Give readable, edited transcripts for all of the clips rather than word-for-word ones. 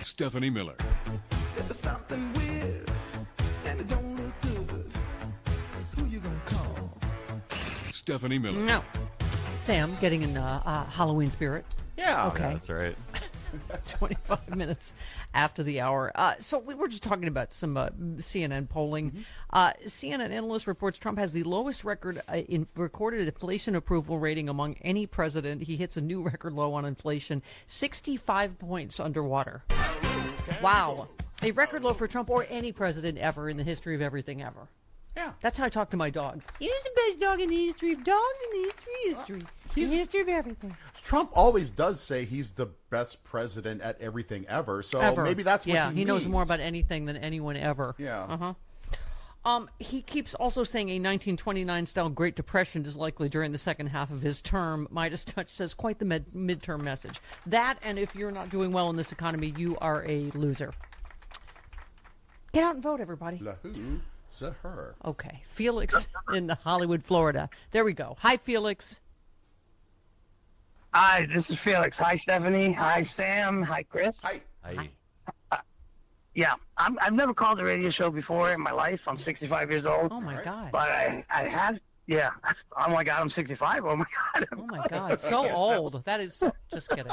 Stephanie Miller. There's something weird, and it don't look good. Who you gonna call? Stephanie Miller. No. Sam, getting in Halloween spirit. Yeah, Okay. yeah, that's right. 25 minutes after the hour. So we were just talking about some CNN polling. CNN analyst reports Trump has the lowest record in recorded inflation approval rating among any president. He hits a new record low on inflation, 65 points underwater. Wow. A record low for Trump or any president ever in the history of everything ever. Yeah. That's how I talk to my dogs. He's the best dog in the history of dogs in the history. In the history of everything. Trump always does say he's the best president at everything ever, so maybe that's what he knows means. more about anything than anyone ever. Yeah. He keeps also saying a 1929-style Great Depression is likely during the second half of his term. Midas Touch says quite the midterm message. That, and if you're not doing well in this economy, you are a loser. Get out and vote, everybody. Her. Okay. Felix in Hollywood, Florida. There we go. Hi, Felix. Hi, this is Felix. Hi, Stephanie. Hi, Sam. Hi, Chris. Hi. Yeah, I've never called a radio show before in my life. I'm 65 years old. Oh, my God. But I have, yeah. Oh, my God, I'm 65. Oh, my God. Oh, my God. So old. That is, just kidding.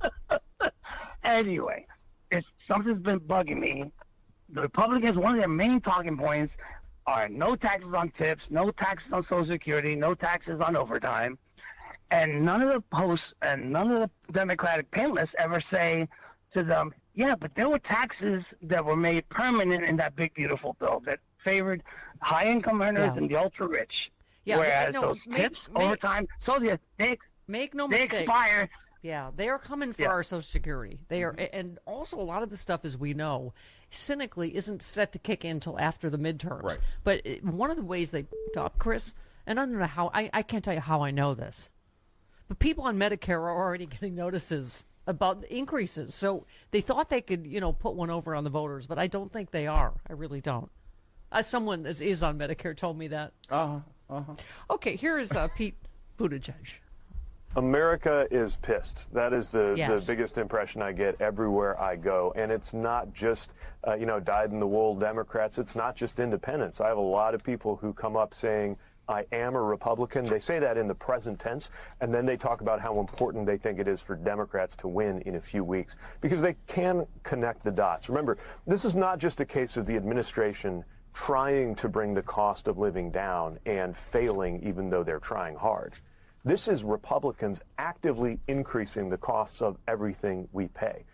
Anyway, something's been bugging me. The Republicans, one of their main talking points are no taxes on tips, no taxes on Social Security, no taxes on overtime. And none of the posts and none of the Democratic panelists ever say to them, yeah, but there were taxes that were made permanent in that big, beautiful bill that favored high-income earners and the ultra-rich. Yeah, whereas those tips, overtime, make no they mistake. expire. Yeah, they are coming for our Social Security. They are, and also a lot of the stuff, as we know, cynically isn't set to kick in until after the midterms. Right. But one of the ways they up, Chris, and I don't know how, I can't tell you how I know this, but people on Medicare are already getting notices about the increases. So they thought they could, put one over on the voters, but I don't think they are. I really don't. Someone that is on Medicare told me that. Okay, here is Pete Buttigieg. America is pissed. That is the Yes. biggest impression I get everywhere I go. And it's not just, dyed-in-the-wool Democrats. It's not just independents. I have a lot of people who come up saying, I am a Republican. They say that in the present tense, and then they talk about how important they think it is for Democrats to win in a few weeks because they can connect the dots. Remember, this is not just a case of the administration trying to bring the cost of living down and failing even though they're trying hard. This is Republicans actively increasing the costs of everything we pay.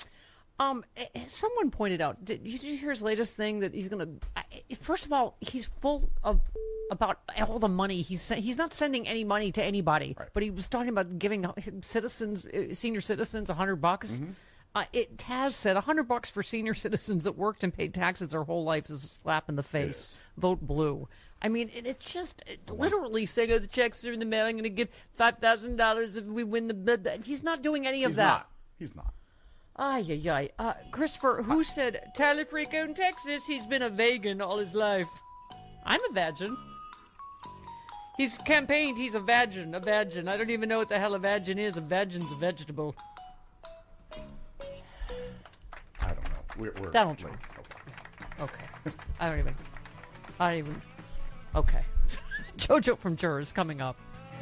Someone pointed out, did you hear his latest thing that he's going to, first of all, he's full of, about all the money. He's not sending any money to anybody, but he was talking about giving citizens, senior citizens, $100. It has said $100 for senior citizens that worked and paid taxes their whole life is a slap in the face. Vote blue. I mean, it's just literally saying, the checks are in the mail. I'm going to give $5,000 if we win the. He's not doing any of that. He's not. Ay. Christopher, who said, Talifrico in Texas, he's been a vegan all his life. I'm a vagin. He's campaigned, he's a vagin. I don't even know what the hell a vagin is. A vagin's a vegetable. I don't know. We're Donald Trump. Okay. I don't even. Okay. Jojo from Jurors coming up.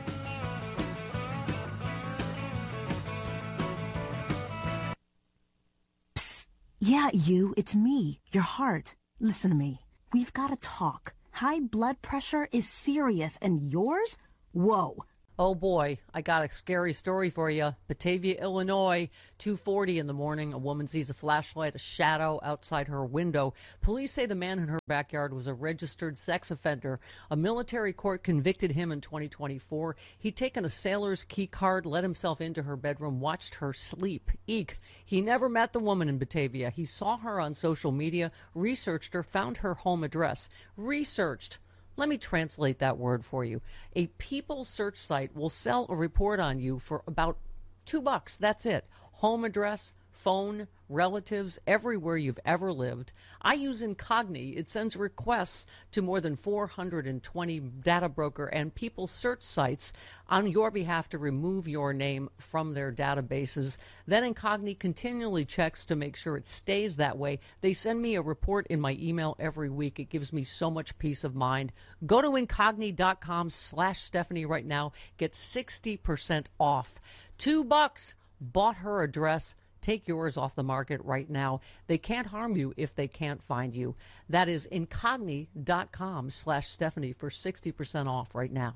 Psst. Yeah, it's me, your heart. Listen to me. We've got to talk. High blood pressure is serious, and yours? Whoa. Oh, boy, I got a scary story for you. Batavia, Illinois, 2:40 in the morning. A woman sees a flashlight, a shadow outside her window. Police say the man in her backyard was a registered sex offender. A military court convicted him in 2024. He'd taken a sailor's key card, let himself into her bedroom, watched her sleep. Eek. He never met the woman in Batavia. He saw her on social media, researched her, found her home address. Researched. Let me translate that word for you. A People search site will sell a report on you for about $2. That's it. Home address, phone, relatives, everywhere you've ever lived. I use Incogni. It sends requests to more than 420 data broker and people search sites on your behalf to remove your name from their databases. Then Incogni continually checks to make sure it stays that way. They send me a report in my email every week. It gives me so much peace of mind. Go to Incogni.com/Stephanie right now. Get 60% off. $2. Bought her a dress. Take yours off the market right now. They can't harm you if they can't find you. That is Incogni.com/Stephanie for 60% off right now.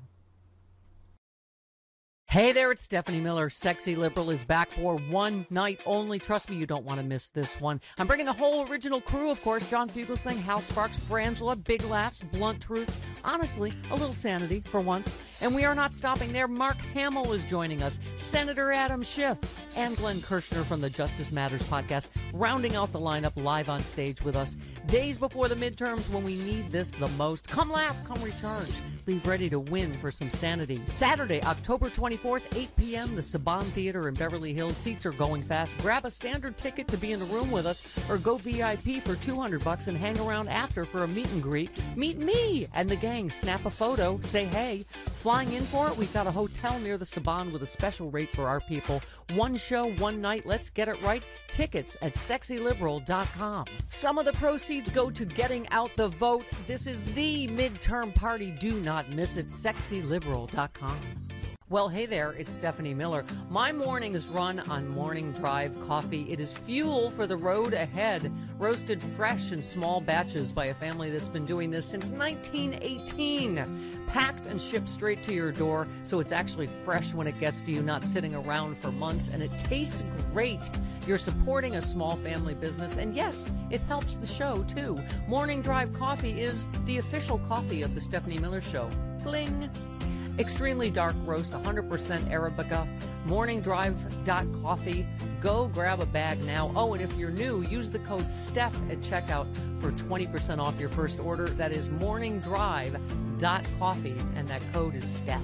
Hey there, it's Stephanie Miller. Sexy Liberal is back for one night only. Trust me, you don't want to miss this one. I'm bringing a whole original crew, of course. John Fugelsang, Hal Sparks, Brangela, big laughs, blunt truths. Honestly, a little sanity for once. And we are not stopping there. Mark Hamill is joining us. Senator Adam Schiff and Glenn Kirshner from the Justice Matters podcast, rounding out the lineup live on stage with us. Days before the midterms when we need this the most. Come laugh, come recharge. Leave ready to win for some sanity. Saturday, October 24th, 8 p.m., the Saban Theater in Beverly Hills. Seats are going fast. Grab a standard ticket to be in the room with us, or go VIP for $200 and hang around after for a meet and greet. Meet me and the gang. Snap a photo. Say hey. Flying in for it, we've got a hotel near the Saban with a special rate for our people. One show, one night. Let's get it right. Tickets at sexyliberal.com. Some of the proceeds go to getting out the vote. This is the midterm party. Do not miss it. Sexyliberal.com. Well, hey there, it's Stephanie Miller. My morning is run on Morning Drive coffee. It is fuel for the road ahead, roasted fresh in small batches by a family that's been doing this since 1918. Packed and shipped straight to your door, so it's actually fresh when it gets to you, not sitting around for months, and it tastes great. You're supporting a small family business, and yes, it helps the show, too. Morning Drive coffee is the official coffee of the Stephanie Miller Show. Gling! Extremely dark roast, 100% Arabica, morningdrive.coffee. Go grab a bag now. Oh, and if you're new, use the code STEPH at checkout for 20% off your first order. That is morningdrive.coffee, and that code is STEPH.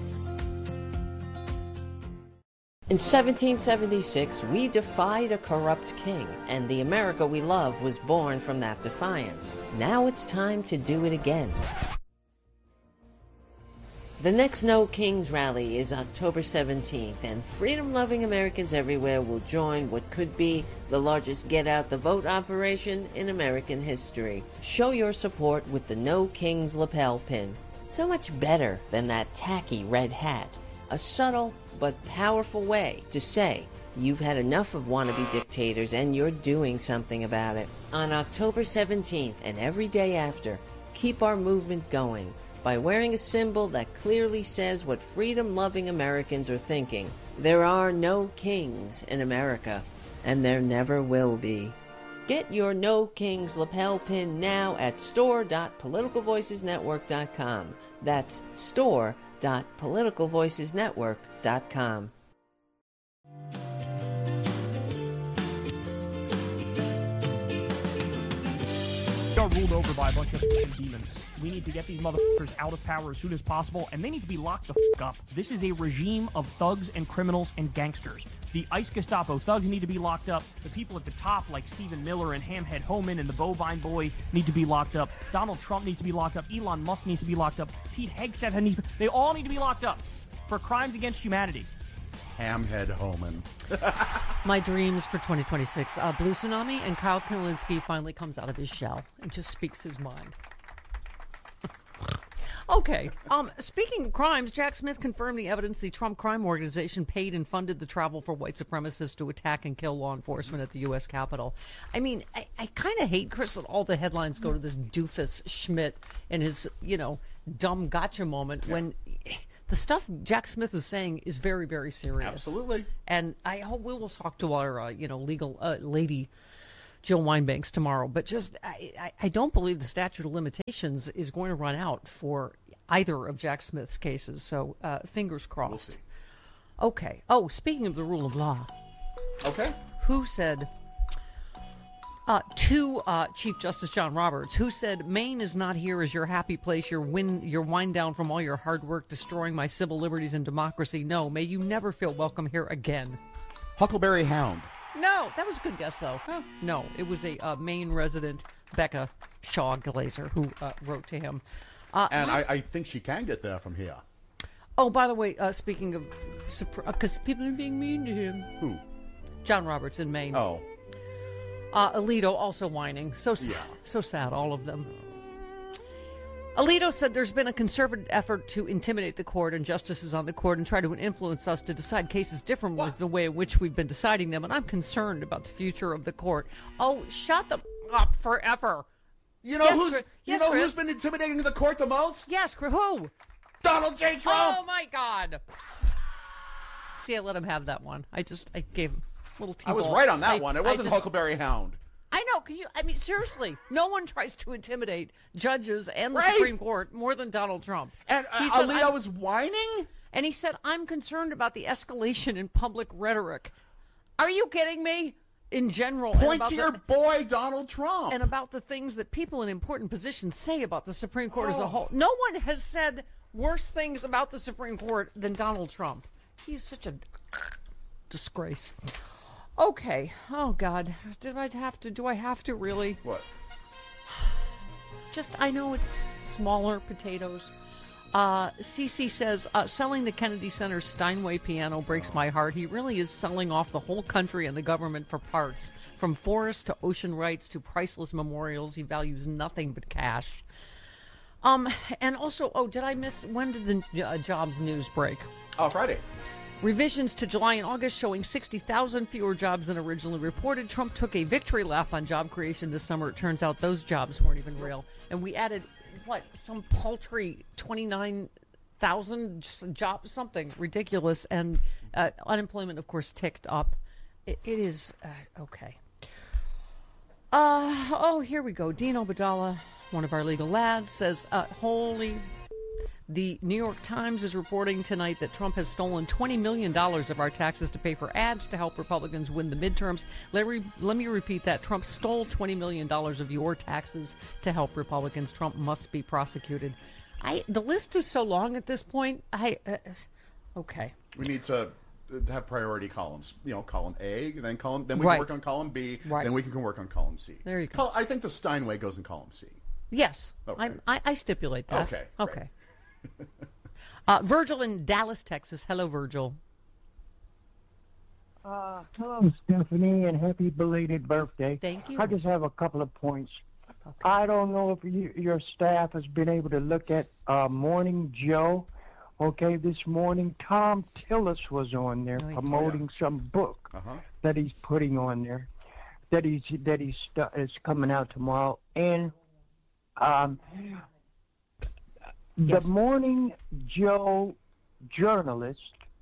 In 1776, we defied a corrupt king, and the America we love was born from that defiance. Now it's time to do it again. The next No Kings rally is October 17th, and freedom-loving Americans everywhere will join what could be the largest get-out-the-vote operation in American history. Show your support with the No Kings lapel pin. So much better than that tacky red hat. A subtle but powerful way to say you've had enough of wannabe dictators and you're doing something about it. On October 17th and every day after, keep our movement going by wearing a symbol that clearly says what freedom-loving Americans are thinking. There are no kings in America, and there never will be. Get your No Kings lapel pin now at store.politicalvoicesnetwork.com. That's store.politicalvoicesnetwork.com. We are ruled over by a bunch of demons. We need to get these motherfuckers out of power as soon as possible, and they need to be locked the fuck up. This is a regime of thugs and criminals and gangsters. The ICE Gestapo thugs need to be locked up. The people at the top, like Stephen Miller and Hamhead Homan and the Bovine Boy, need to be locked up. Donald Trump needs to be locked up. Elon Musk needs to be locked up. Pete Hegseth needs to be... They all need to be locked up for crimes against humanity. Hamhead Homan. My dreams for 2026. Blue Tsunami, and Kyle Kalinske finally comes out of his shell and just speaks his mind. Okay. Speaking of crimes, Jack Smith confirmed the evidence the Trump crime organization paid and funded the travel for white supremacists to attack and kill law enforcement at the U.S. Capitol. I mean, I kind of hate, Chris, that all the headlines go to this doofus Schmidt and his, dumb gotcha moment when the stuff Jack Smith was saying is very, very serious. Absolutely. And I hope we will talk to our, legal lady, Jill Wine-Banks, tomorrow. But just, I don't believe the statute of limitations is going to run out for either of Jack Smith's cases. So fingers crossed. We'll see. Okay. Oh, speaking of the rule of law. Okay. Who said... to Chief Justice John Roberts, who said, Maine is not here as your happy place, your wind down from all your hard work, destroying my civil liberties and democracy. No, may you never feel welcome here again. Huckleberry Hound. No, that was a good guess, though. No, it was a Maine resident, Becca Shaw Glazer, who wrote to him. And I think she can get there from here. Oh, by the way, speaking of... Because people are being mean to him. Who? John Roberts in Maine. Oh. Alito also whining. So sad, all of them. Alito said there's been a conservative effort to intimidate the court and justices on the court and try to influence us to decide cases differently with the way in which we've been deciding them, and I'm concerned about the future of the court. Oh, shut them up forever. You know who's been intimidating the court the most? Yes, who? Donald J. Trump! Oh, my God. See, I let him have that one. I gave him a little T-ball. I was right on that one. It wasn't Huckleberry Hound. I know. Seriously, no one tries to intimidate judges and the Supreme Court more than Donald Trump. And Alito was whining? And he said, I'm concerned about the escalation in public rhetoric. Are you kidding me? In general. Point to your boy, Donald Trump. And about the things that people in important positions say about the Supreme Court as a whole. No one has said worse things about the Supreme Court than Donald Trump. He's such a disgrace. Okay. Oh, God. Do I have to really? What? I know it's smaller potatoes. Cece says, selling the Kennedy Center's Steinway piano breaks my heart. He really is selling off the whole country and the government for parts. From forests to ocean rights to priceless memorials, he values nothing but cash. And also, did I miss, when did the jobs news break? Oh, Friday. Revisions to July and August showing 60,000 fewer jobs than originally reported. Trump took a victory lap on job creation this summer. It turns out those jobs weren't even real. And we added, some paltry 29,000 jobs, something ridiculous. And unemployment, of course, ticked up. It is, okay. Here we go. Dean Obadala, one of our legal lads, says, The New York Times is reporting tonight that Trump has stolen $20 million of our taxes to pay for ads to help Republicans win the midterms. Let me repeat that. Trump stole $20 million of your taxes to help Republicans. Trump must be prosecuted. The list is so long at this point. Okay. We need to have priority columns. Column A, then we can work on column B, then we can work on column C. There you go. I think the Steinway goes in column C. Yes. Okay. I stipulate that. Okay. Okay. Virgil in Dallas, Texas. Hello, Virgil. Hello, Stephanie, and happy belated birthday. Thank you. I just have a couple of points. Okay. I don't know if your staff has been able to look at Morning Joe. Okay, this morning Tom Tillis was on there promoting some book that he's putting on there that is coming out tomorrow, and the Morning Joe journalists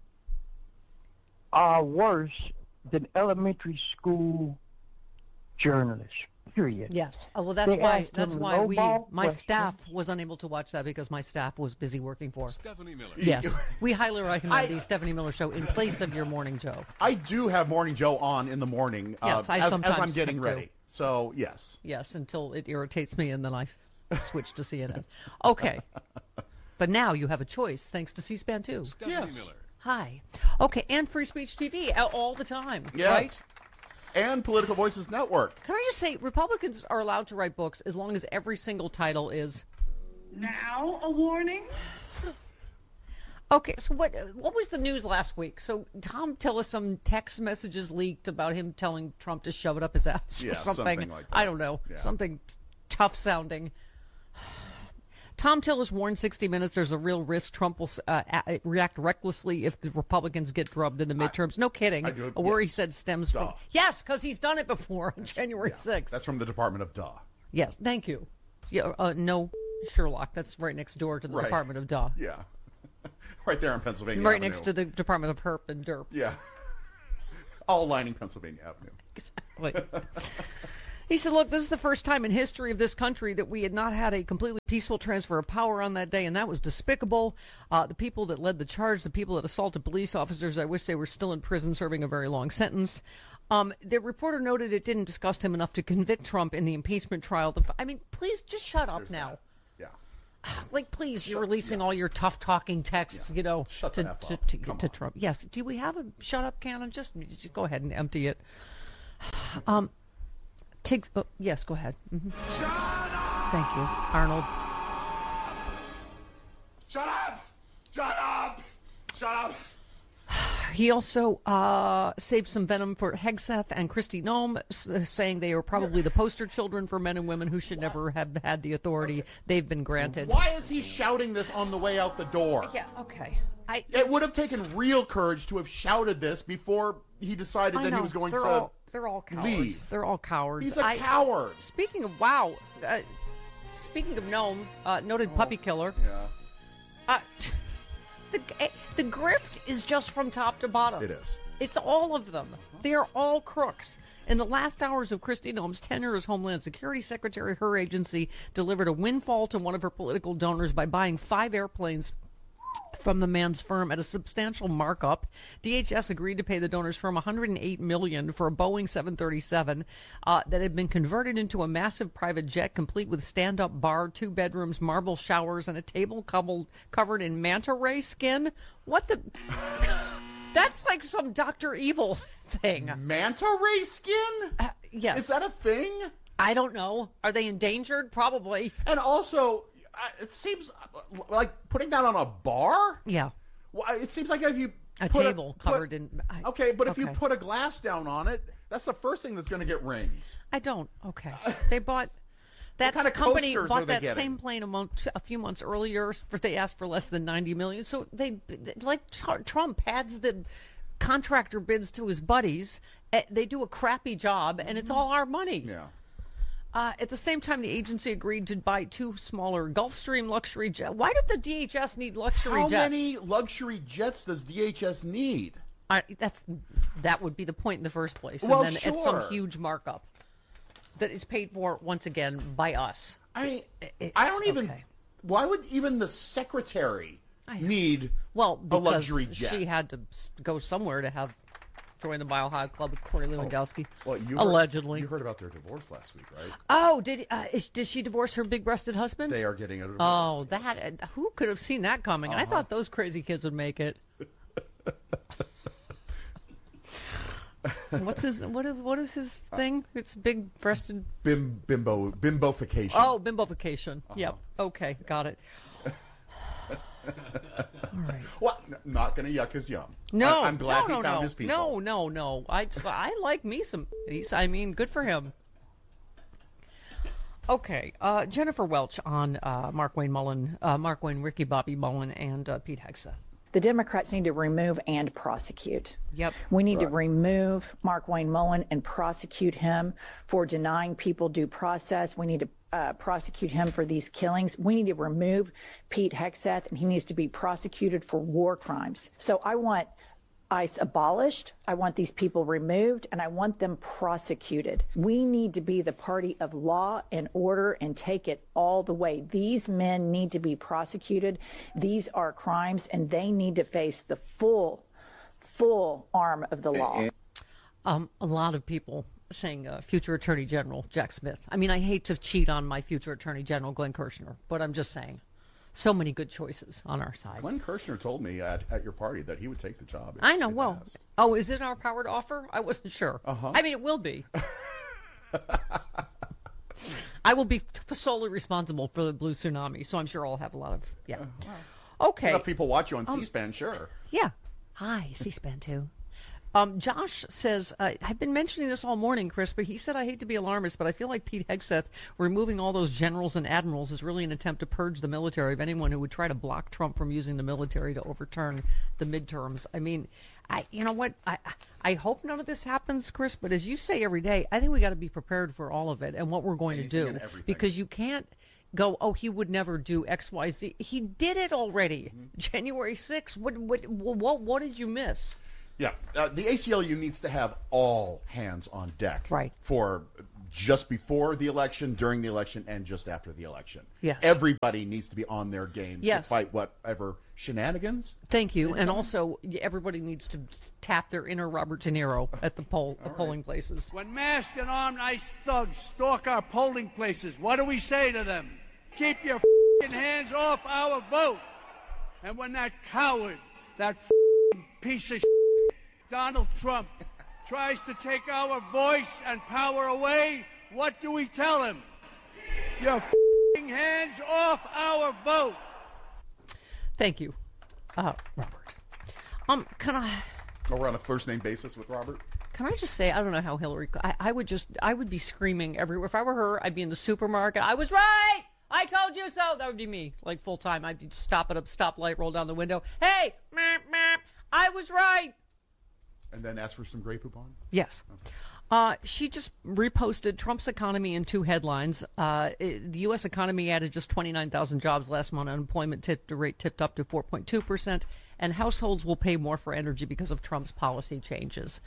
are worse than elementary school journalists. Period. Yes. Well, that's why my staff was unable to watch that because my staff was busy working for Stephanie Miller. Yes. We highly recommend the Stephanie Miller Show in place of your Morning Joe. I do have Morning Joe on in the morning yes, as I'm getting ready. So, yes. Yes, until it irritates me and then I switch to CNN. Okay. But now you have a choice thanks to C-SPAN 2. Stephanie Miller. Hi. Okay, and Free Speech TV all the time, yes. right? And Political Voices Network. Can I just say, Republicans are allowed to write books as long as every single title is... Now a warning? Okay, so what was the news last week? So Tom Tillis, some text messages leaked about him telling Trump to shove it up his ass or something. Like that. I don't know. Yeah. Something tough sounding. Tom Tillis warned 60 Minutes there's a real risk Trump will react recklessly if the Republicans get drubbed in the midterms. No kidding. A worry he said stems from... Yes, because he's done it before on January 6th. That's from the Department of Duh. Yes, thank you. Yeah, no, Sherlock. That's right next door to the Department of Duh. Yeah. Right there on Pennsylvania Avenue. Right next to the Department of Herp and Derp. Yeah. All lining Pennsylvania Avenue. Exactly. He said, look, this is the first time in history of this country that we had not had a completely peaceful transfer of power on that day, and that was despicable. The people that led the charge, the people that assaulted police officers, I wish they were still in prison serving a very long sentence. The reporter noted it didn't disgust him enough to convict Trump in the impeachment trial. I mean, please just shut up now. Yeah. Like, please, you're releasing all your tough-talking texts, Shut to Trump. Yes. Do we have a shut-up cannon? Just go ahead and empty it. Yes, go ahead. Mm-hmm. Thank you, Arnold. Shut up! Shut up! Shut up! He also saved some venom for Hegseth and Kristi Noem, saying they are probably the poster children for men and women who should never have had the authority they've been granted. Why is he shouting this on the way out the door? Yeah, okay. It would have taken real courage to have shouted this before he decided that he was going to they're all cowards. leave. They're all cowards. He's a coward. Speaking of Noem, noted puppy killer. Yeah. The grift is just from top to bottom. It is. It's all of them. They are all crooks. In the last hours of Kristi Noem's tenure as Homeland Security Secretary, her agency delivered a windfall to one of her political donors by buying 5 airplanes from the man's firm at a substantial markup. DHS agreed to pay the donor's firm $108 million for a Boeing 737 that had been converted into a massive private jet, complete with stand-up bar, 2 bedrooms, marble showers, and a table covered in manta ray skin. What the? That's like some Dr. Evil thing. Manta ray skin? Yes. Is that a thing? I don't know. Are they endangered? Probably. And also, it seems like putting that on a bar? Yeah. Well, it seems like if you a table covered in... Okay, but if you put a glass down on it, that's the first thing that's going to get rings. I don't. Okay. They bought... That kind of company bought that getting? same plane a few months earlier. They asked for less than $90 million. So they, like Trump, adds the contractor bids to his buddies. They do a crappy job, and it's all our money. Yeah. At the same time, the agency agreed to buy 2 smaller Gulfstream luxury jets. Why did the DHS need luxury jets? How many luxury jets does DHS need? That would be the point in the first place. Well, and then it's some huge markup that is paid for, once again, by us. I don't even... Okay. Why would even the secretary need a luxury jet? She had to go somewhere to join the Mile High Club with Corey Lewandowski. Well, allegedly. You heard about their divorce last week, right? Oh, did she divorce her big-breasted husband? They are getting a divorce. Oh, who could have seen that coming? I thought those crazy kids would make it. What is his thing? It's big-breasted... Bimbofication. Oh, bimbofication. Yep. Okay, got it. All right. Well, not going to yuck his yum. No, I'm glad he found his people. No. I like me some peace. I mean, good for him. Okay, Jennifer Welch on Mark Wayne, Ricky Bobby Mullen, and Pete Hegseth. The Democrats need to remove and prosecute. Yep. We need to remove Mark Wayne Mullen and prosecute him for denying people due process. We need to prosecute him for these killings. We need to remove Pete Hegseth, and he needs to be prosecuted for war crimes. So I want ICE abolished, I want these people removed, and I want them prosecuted. We need to be the party of law and order and take it all the way. These men need to be prosecuted. These are crimes, and they need to face the full arm of the law. A lot of people saying future Attorney General Jack Smith. I mean, I hate to cheat on my future Attorney General Glenn Kirshner, but I'm just saying. So many good choices on our side. Glenn Kirshner told me at your party that he would take the job. I know. Well, is it our power to offer? I wasn't sure. I mean, it will be. I will be solely responsible for the blue tsunami, so I'm sure I'll have a lot of, Okay. Enough people watch you on C-SPAN, sure. Yeah. Hi, C-SPAN too. Josh says, I've been mentioning this all morning, Chris, but he said, I hate to be alarmist, but I feel like Pete Hegseth removing all those generals and admirals is really an attempt to purge the military of anyone who would try to block Trump from using the military to overturn the midterms. I mean, you know what? I hope none of this happens, Chris, but as you say every day, I think we got to be prepared for all of it and what we're going to do. Because you can't go, he would never do X, Y, Z. He did it already. January 6th. What did you miss? Yeah, the ACLU needs to have all hands on deck for just before the election, during the election, and just after the election. Yes. Everybody needs to be on their game to fight whatever shenanigans. Thank you. And also, everybody needs to tap their inner Robert De Niro at the polling places. When masked and armed ICE thugs stalk our polling places, what do we say to them? Keep your hands off our vote. And when that coward, that piece of Donald Trump tries to take our voice and power away, what do we tell him? Your f***ing hands off our vote. Thank you, Robert. Can I? Oh, we're on a first-name basis with Robert? Can I just say, I don't know how Hillary, I would be screaming everywhere. If I were her, I'd be in the supermarket. I was right! I told you so! That would be me, like full time. I'd stop at a stoplight, roll down the window. Hey! Meep, meep, I was right! And then ask for some Grey Poupon? Yes. Okay. She just reposted Trump's economy in 2 headlines. The U.S. economy added just 29,000 jobs last month. Unemployment rate tipped up to 4.2%. And households will pay more for energy because of Trump's policy changes.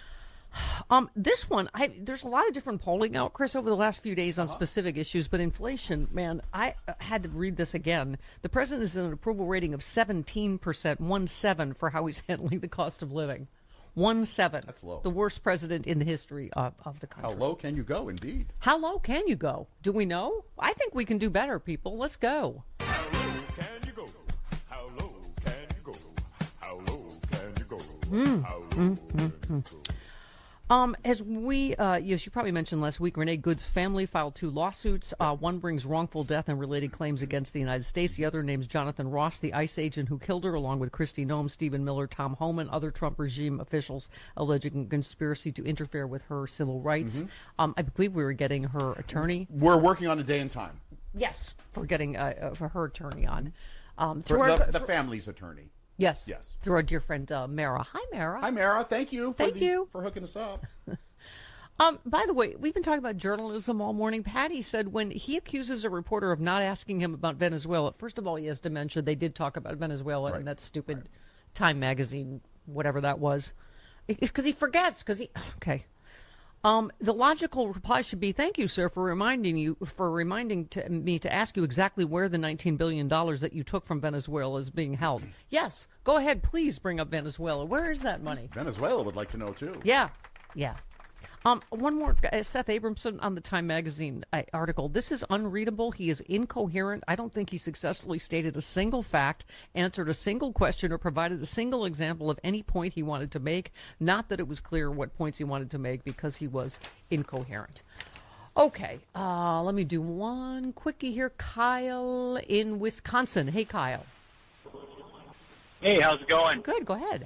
This one, there's a lot of different polling out, Chris, over the last few days on specific issues, but inflation, man, I had to read this again. The president is in an approval rating of 17%, 1.7 for how he's handling the cost of living. 1.7. That's low. The worst president in the history of the country. How low can you go, indeed? How low can you go? Do we know? I think we can do better, people. Let's go. How low can you go? How low can you go? How low can you go? How low can you go? As we, yes, you probably mentioned last week, Renee Good's family filed 2 lawsuits. One brings wrongful death and related claims against the United States. The other names Jonathan Ross, the ICE agent who killed her, along with Kristi Noem, Stephen Miller, Tom Homan, other Trump regime officials alleging conspiracy to interfere with her civil rights. Mm-hmm. I believe we were getting her attorney. We're working on a day and time. Yes, for getting for her attorney on. The family's attorney. Yes. Yes. Through our dear friend Mara. Hi, Mara. Hi, Mara. Thank you for hooking us up. By the way, we've been talking about journalism all morning. Patty said when he accuses a reporter of not asking him about Venezuela, first of all, he has dementia. They did talk about Venezuela in that stupid Time magazine, whatever that was. It's because he forgets. Okay. The logical reply should be, thank you, sir, for reminding me to ask you exactly where the $19 billion that you took from Venezuela is being held. Yes, go ahead, please bring up Venezuela. Where is that money? Venezuela would like to know, too. Yeah. One more, Seth Abramson on the Time magazine article. This is unreadable. He is incoherent. I don't think he successfully stated a single fact, answered a single question, or provided a single example of any point he wanted to make. Not that it was clear what points he wanted to make because he was incoherent. Okay, let me do one quickie here. Kyle in Wisconsin. Hey, Kyle. Hey, how's it going? Good, go ahead.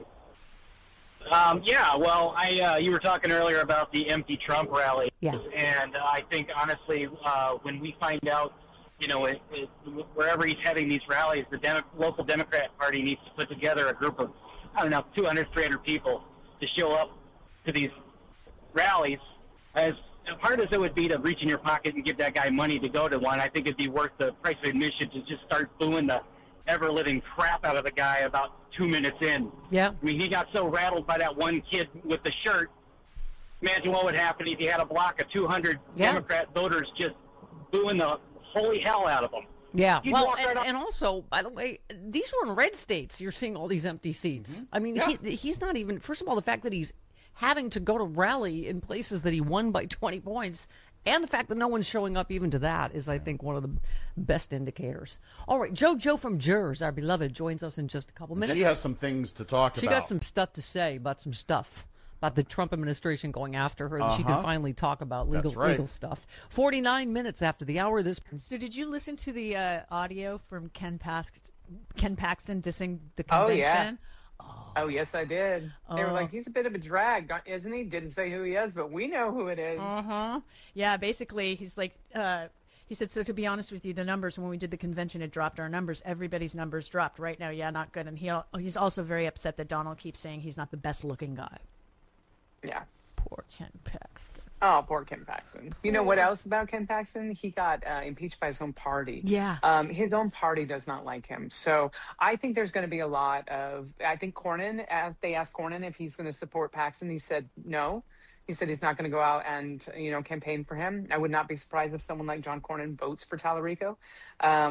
You were talking earlier about the empty Trump rally. Yeah. And I think, honestly, when we find out, wherever he's having these rallies, the local Democrat Party needs to put together a group of, 200, 300 people to show up to these rallies. As hard as it would be to reach in your pocket and give that guy money to go to one, I think it'd be worth the price of admission to just start booing the ever-living crap out of the guy about 2 minutes in. Yeah. I mean, he got so rattled by that one kid with the shirt. Imagine what would happen if you had a block of 200 Democrat voters just booing the holy hell out of him. Yeah. Well, and also, by the way, these were in red states. You're seeing all these empty seats. I mean, he's not even, first of all, the fact that he's having to go to rally in places that he won by 20 points, and the fact that no one's showing up even to that is, I think, one of the best indicators. All right, JoJo from Jers, our beloved, joins us in just a couple minutes. She has some things to talk about. She got some stuff to say about some stuff, about the Trump administration going after her, that she can finally talk about legal stuff. 49 minutes after the hour. So did you listen to the audio from Ken Paxton dissing the convention? Oh, yeah. Oh, yes, I did. They were like, he's a bit of a drag, isn't he? Didn't say who he is, but we know who it is. Yeah, basically, he's like, he said, so to be honest with you, the numbers, when we did the convention, it dropped our numbers. Everybody's numbers dropped. Right now, not good. And he's also very upset that Donald keeps saying he's not the best-looking guy. Yeah. Poor Ken Paxton. Oh, poor Ken Paxton. You know what else about Ken Paxton? He got impeached by his own party. Yeah. His own party does not like him. So I think there's going to be a lot of, I think Cornyn, they asked Cornyn if he's going to support Paxton. He said no. He said he's not going to go out and, campaign for him. I would not be surprised if someone like John Cornyn votes for Tallarico.